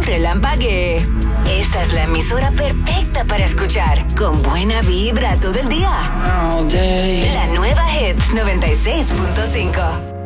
relampaguee. Esta es la emisora perfecta para escuchar, con buena vibra todo el día. La nueva Hits 96.5.